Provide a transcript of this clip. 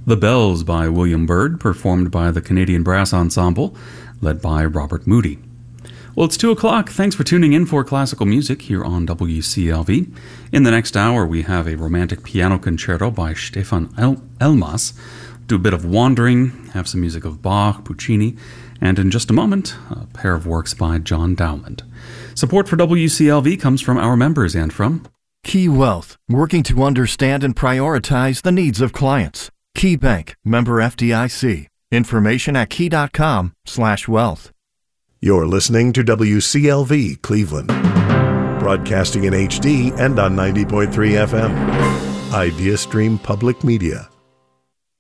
The Bells by William Byrd, performed by the Canadian Brass Ensemble, led by Robert Moody. Well, it's 2 o'clock. Thanks for tuning in for classical music here on WCLV. In the next hour, we have a romantic piano concerto by Stefan Elmas. Do a bit of wandering, have some music of Bach, Puccini, and in just a moment, a pair of works by John Dowland. Support for WCLV comes from our members and from Key Wealth, working to understand and prioritize the needs of clients. Key Bank, member FDIC. Information at key.com/wealth. You're listening to WCLV Cleveland, broadcasting in HD and on 90.3 FM. IdeaStream Public Media.